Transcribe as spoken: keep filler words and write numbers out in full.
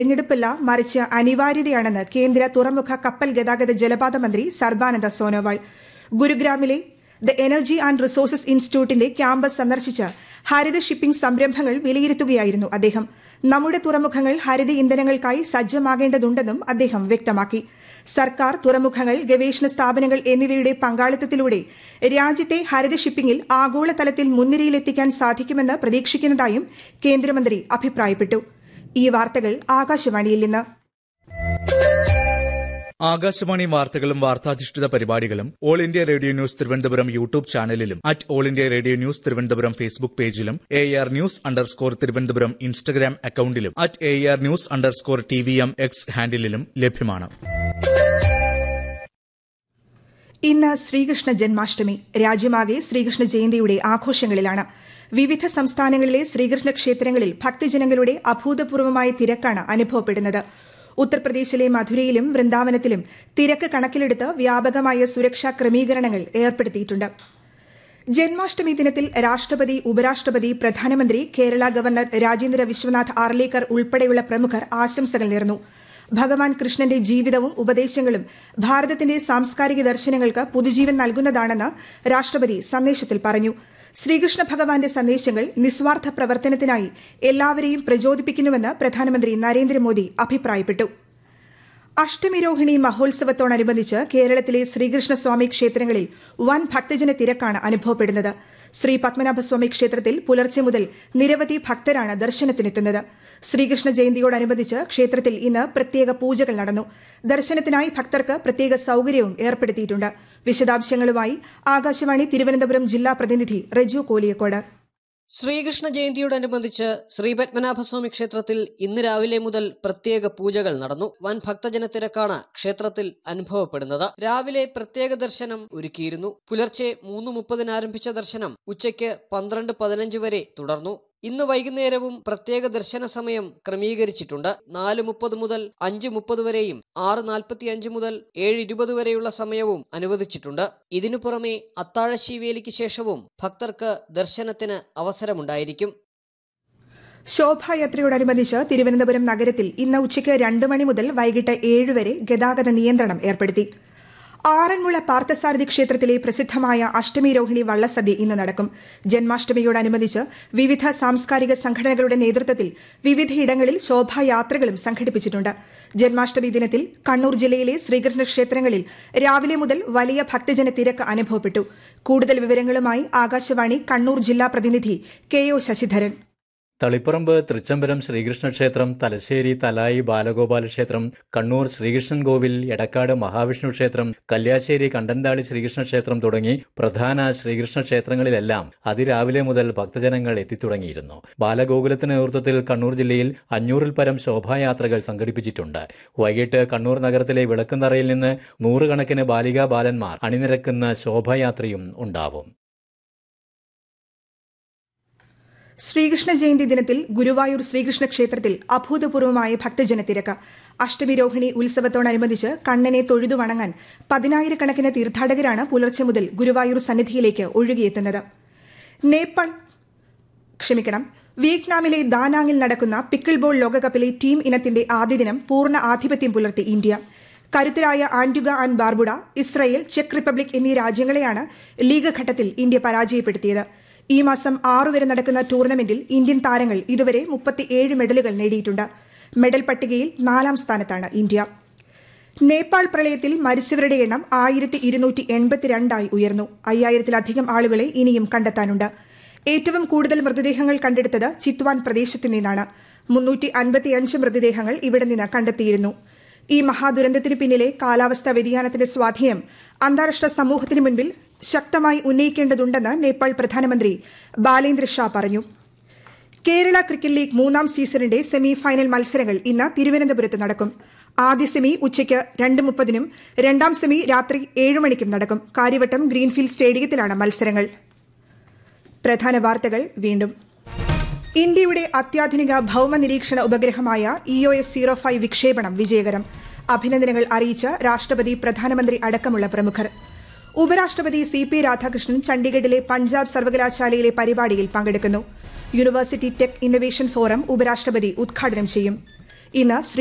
തെരഞ്ഞെടുപ്പല്ല മറിച്ച് അനിവാര്യതയാണെന്ന് കേന്ദ്ര തുറമുഖ കപ്പൽ ഗതാഗത ജലപാത മന്ത്രി Sarbananda Sonowal. ഗുരുഗ്രാമിലെ the energy and resources ഇൻസ്റ്റിറ്റ്യൂട്ടിന്റെ ക്യാമ്പസ് സന്ദർശിച്ച് ഹരിത ഷിപ്പിംഗ് സംരംഭങ്ങൾ വിലയിരുത്തുകയായിരുന്നു അദ്ദേഹം. നമ്മുടെ തുറമുഖങ്ങൾ ഹരിത ഇന്ധനങ്ങൾക്കായി സജ്ജമാകേണ്ടതുണ്ടെന്നും അദ്ദേഹം വ്യക്തമാക്കി. സർക്കാർ, തുറമുഖങ്ങൾ, ഗവേഷണ സ്ഥാപനങ്ങൾ എന്നിവയുടെ പങ്കാളിത്തത്തിലൂടെ രാജ്യത്തെ ഹരിത ഷിപ്പിംഗിൽ ആഗോളതലത്തിൽ മുൻനിരയിലെത്തിക്കാൻ സാധിക്കുമെന്ന് പ്രതീക്ഷിക്കുന്നതായും കേന്ദ്രമന്ത്രി അഭിപ്രായപ്പെട്ടു. ഈ വാർത്തകൾ ആകാശവാണിയിൽ നിന്ന്. ആകാശവാണി വാർത്തകളും വാർത്താധിഷ്ഠിത പരിപാടികളും all India radio news Thiruvananthapuram YouTube ചാനലിലും at all India radio news Thiruvananthapuram Facebook പേജിലും A R news underscore Thiruvananthapuram Instagram അക്കൌണ്ടിലും at A R news underscore T V M X ഹാൻഡിലും ലഭ്യമാണ്. ഇന്ന് ശ്രീകൃഷ്ണ ജന്മാഷ്ടമി. രാജ്യമാകെ ശ്രീകൃഷ്ണ ജയന്തിയുടെ ആഘോഷങ്ങളിലാണ്. വിവിധ സംസ്ഥാനങ്ങളിലെ ശ്രീകൃഷ്ണ ക്ഷേത്രങ്ങളിൽ ഭക്തജനങ്ങളുടെ അഭൂതപൂർവമായ തിരക്കാണ് അനുഭവപ്പെടുന്നത്. ഉത്തർപ്രദേശിലെ മധുരയിലും വൃന്ദാവനത്തിലും തിരക്ക് കണക്കിലെടുത്ത് വ്യാപകമായ സുരക്ഷാ ക്രമീകരണങ്ങൾ ഏർപ്പെടുത്തിയിട്ടുണ്ട്. ജന്മാഷ്ടമി ദിനത്തിൽ രാഷ്ട്രപതി, ഉപരാഷ്ട്രപതി, പ്രധാനമന്ത്രി, കേരള ഗവർണർ രാജേന്ദ്ര വിശ്വനാഥ് ആർലേക്കർ ഉൾപ്പെടെയുള്ള പ്രമുഖർ ആശംസകൾ നേർന്നു. ഭഗവാൻ കൃഷ്ണന്റെ ജീവിതവും ഉപദേശങ്ങളും ഭാരതത്തിന്റെ സാംസ്കാരിക ദർശനങ്ങൾക്ക് പുതുജീവൻ നൽകുന്നതാണെന്ന് രാഷ്ട്രപതി സന്ദേശത്തിൽ പറഞ്ഞു. ശ്രീകൃഷ്ണ ഭഗവാന്റെ സന്ദേശങ്ങൾ നിസ്വാർത്ഥ പ്രവർത്തനത്തിനായി എല്ലാവരെയും പ്രചോദിപ്പിക്കുന്നുവെന്ന് പ്രധാനമന്ത്രി നരേന്ദ്രമോദി അഭിപ്രായപ്പെട്ടു. അഷ്ടമിരോഹിണി മഹോത്സവത്തോടനുബന്ധിച്ച് കേരളത്തിലെ ശ്രീകൃഷ്ണസ്വാമി ക്ഷേത്രങ്ങളിൽ വൻ ഭക്തജന തിരക്കാണ് അനുഭവപ്പെടുന്നത്. ശ്രീ പത്മനാഭസ്വാമി ക്ഷേത്രത്തിൽ പുലർച്ചെ മുതൽ നിരവധി ഭക്തരാണ് ദർശനത്തിനെത്തുന്നത്. ശ്രീകൃഷ്ണ ജയന്തിയോടനുബന്ധിച്ച് ക്ഷേത്രത്തിൽ ഇന്ന് പ്രത്യേക പൂജകൾ നടന്നു. ദർശനത്തിനായി ഭക്തർക്ക് പ്രത്യേക സൌകര്യവും ഏർപ്പെടുത്തിയിട്ടുണ്ട്. വിശദാംശങ്ങളുമായി ആകാശവാണി തിരുവനന്തപുരം ജില്ലാ പ്രതിനിധി റെജു കോലിയക്കോട്. ശ്രീകൃഷ്ണ ജയന്തിയോടനുബന്ധിച്ച് ശ്രീ പത്മനാഭസ്വാമി ക്ഷേത്രത്തിൽ ഇന്ന് രാവിലെ മുതൽ പ്രത്യേക പൂജകൾ നടന്നു. വൻ ഭക്തജന തിരക്കാണ് ക്ഷേത്രത്തിൽ അനുഭവപ്പെടുന്നത്. രാവിലെ പ്രത്യേക ദർശനം ഒരുക്കിയിരുന്നു. പുലർച്ചെ മൂന്ന് മുപ്പതിന് ആരംഭിച്ച ദർശനം ഉച്ചയ്ക്ക് പന്ത്രണ്ട് പതിനഞ്ച് വരെ തുടർന്നു. ഇന്ന് വൈകുന്നേരവും പ്രത്യേക ദർശന സമയം ക്രമീകരിച്ചിട്ടുണ്ട്. നാല് മുപ്പത് മുതൽ അഞ്ച് മുപ്പത് വരെയും ആറ് നാൽപ്പത്തി അഞ്ച് മുതൽ ഏഴ് ഇരുപത് വരെയുള്ള സമയവും അനുവദിച്ചിട്ടുണ്ട്. ഇതിനു പുറമെ അത്താഴശീവേലിക്ക് ശേഷവും ഭക്തർക്ക് ദർശനത്തിന് അവസരമുണ്ടായിരിക്കും. ശോഭായാത്രയോടനുബന്ധിച്ച് തിരുവനന്തപുരം നഗരത്തിൽ ഇന്ന് ഉച്ചയ്ക്ക് രണ്ട് മണി മുതൽ വൈകിട്ട് ഏഴ് വരെ ഗതാഗത നിയന്ത്രണം ഏർപ്പെടുത്തി. ആറന്മുള പാർത്ഥസാരഥി ക്ഷേത്രത്തിലെ പ്രസിദ്ധമായ അഷ്ടമിരോഹിണി വള്ളസദ്യ ഇന്ന് നടക്കും. ജന്മാഷ്ടമിയോടനുബന്ധിച്ച് വിവിധ സാംസ്കാരിക സംഘടനകളുടെ നേതൃത്വത്തിൽ വിവിധയിടങ്ങളിൽ ശോഭായാത്രകളും സംഘടിപ്പിച്ചിട്ടുണ്ട്. ജന്മാഷ്ടമി ദിനത്തിൽ കണ്ണൂർ ജില്ലയിലെ ശ്രീകൃഷ്ണ ക്ഷേത്രങ്ങളിൽ രാവിലെ മുതൽ വലിയ ഭക്തജന തിരക്ക് അനുഭവപ്പെട്ടു. കൂടുതൽ വിവരങ്ങളുമായി ആകാശവാണി കണ്ണൂർ ജില്ലാ പ്രതിനിധി കെ ഒ ശശിധരൻ. തളിപ്പറമ്പ് തൃച്ചംബരം ശ്രീകൃഷ്ണ ക്ഷേത്രം, തലശ്ശേരി തലായി ബാലഗോപാല ക്ഷേത്രം, കണ്ണൂർ ശ്രീകൃഷ്ണൻ കോവിൽ, എടക്കാട് മഹാവിഷ്ണു ക്ഷേത്രം, കല്യാശ്ശേരി കണ്ടന്താളി ശ്രീകൃഷ്ണ ക്ഷേത്രം തുടങ്ങി പ്രധാന ശ്രീകൃഷ്ണ ക്ഷേത്രങ്ങളിലെല്ലാം അതിരാവിലെ മുതൽ ഭക്തജനങ്ങൾ എത്തിത്തുടങ്ങിയിരുന്നു. ബാലഗോകുലത്തിന്റെ നേതൃത്വത്തിൽ കണ്ണൂർ ജില്ലയിൽ അഞ്ഞൂറിൽ പരം ശോഭായാത്രകൾ സംഘടിപ്പിച്ചിട്ടുണ്ട്. വൈകിട്ട് കണ്ണൂർ നഗരത്തിലെ വിളക്കുംതറയിൽ നിന്ന് നൂറുകണക്കിന് ബാലികാ ബാലന്മാർ അണിനിരക്കുന്ന ശോഭായാത്രയും ഉണ്ടാവും. ശ്രീകൃഷ്ണ ജയന്തി ദിനത്തിൽ ഗുരുവായൂർ ശ്രീകൃഷ്ണ ക്ഷേത്രത്തിൽ അഭൂതപൂർവമായ ഭക്തജന തിരക്ക്. അഷ്ടമിരോഹിണി ഉത്സവത്തോടനുബന്ധിച്ച് കണ്ണനെ തൊഴുതു വണങ്ങാൻ പതിനായിരക്കണക്കിന് തീർത്ഥാടകരാണ് പുലർച്ചെ മുതൽ ഗുരുവായൂർ സന്നിധിയിലേക്ക് ഒഴുകിയെത്തുന്നത്. നേപ്പാൾ ക്ഷമിക്കണം വിയറ്റ്നാമിലെ ദാനാങ്ങിൽ നടക്കുന്ന പിക്കിൾ ബോൾ ലോകകപ്പിലെ ടീം ഇനത്തിന്റെ ആദ്യ ദിനം പൂർണ്ണ ആധിപത്യം പുലർത്തി ഇന്ത്യ. കരുത്തരായ ആന്റുഗ and Barbuda, Israel, check republic എന്നീ രാജ്യങ്ങളെയാണ് ലീഗ് ഘട്ടത്തിൽ ഇന്ത്യ പരാജയപ്പെടുത്തിയത്. ഈ മാസം ആറുവരെ നടക്കുന്ന ടൂർണമെന്റിൽ ഇന്ത്യൻ താരങ്ങൾ ഇതുവരെ മുപ്പത്തിയേഴ് മെഡലുകൾ നേടിയിട്ടുണ്ട്. മെഡൽ പട്ടികയിൽ നാലാം സ്ഥാനത്താണ് ഇന്ത്യ. നേപ്പാൾ പ്രളയത്തിൽ മരിച്ചവരുടെ എണ്ണം ആയിരത്തി ഇരുന്നൂറ്റി എൺപത്തിരണ്ടായി ഉയർന്നു. അയ്യായിരത്തിലധികം ആളുകളെ ഇനിയും കണ്ടെത്താനുണ്ട്. ഏറ്റവും കൂടുതൽ മൃതദേഹങ്ങൾ കണ്ടെടുത്തത് ചിത്വാൻ പ്രദേശത്തു നിന്നാണ്. മുന്നൂറ്റി അൻപത്തിയഞ്ച് മൃതദേഹങ്ങൾ ഇവിടെ നിന്ന് കണ്ടെത്തിയിരുന്നു. ഈ മഹാദുരന്തത്തിന് പിന്നിലെ കാലാവസ്ഥാ വ്യതിയാനത്തിന്റെ സ്വാധീനം അന്താരാഷ്ട്ര സമൂഹത്തിന് മുൻപിൽ ശക്തമായി ഉന്നയിക്കേണ്ടതുണ്ടെന്ന് നേപ്പാൾ പ്രധാനമന്ത്രി ബാലേന്ദ്ര ഷാ പറഞ്ഞു. കേരള ക്രിക്കറ്റ് ലീഗ് മൂന്നാം സീസണിന്റെ സെമി ഫൈനൽ മത്സരങ്ങൾ ഇന്ന് തിരുവനന്തപുരത്ത് നടക്കും. ആദ്യ സെമി ഉച്ചയ്ക്ക് രണ്ട് മുപ്പതിനും രണ്ടാം സെമി രാത്രി ഏഴ് മണിക്കും നടക്കും. കാര്യവട്ടം ഗ്രീൻഫീൽഡ് സ്റ്റേഡിയത്തിലാണ് മത്സരങ്ങൾ. പ്രധാന വാർത്തകൾ വീണ്ടും. ഇന്ത്യയുടെ അത്യാധുനിക ഭൌമ നിരീക്ഷണ ഉപഗ്രഹമായ E O S zero five വിക്ഷേപണം വിജയകരം. അഭിനന്ദനങ്ങൾ അറിയിച്ച രാഷ്ട്രപതി, പ്രധാനമന്ത്രി അടക്കമുള്ള പ്രമുഖർ. ഉപരാഷ്ട്രപതി സി പി രാധാകൃഷ്ണൻ ചണ്ഡീഗഡിലെ പഞ്ചാബ് സർവകലാശാലയിലെ പരിപാടിയിൽ പങ്കെടുക്കുന്നു. യൂണിവേഴ്സിറ്റി ടെക് ഇന്നൊവേഷൻ ഫോറം ഉപരാഷ്ട്രപതി ഉദ്ഘാടനം ചെയ്യും. ഇന്ന്